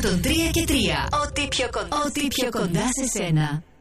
103 και 3. Ό,τι πιο κοντά σε σένα.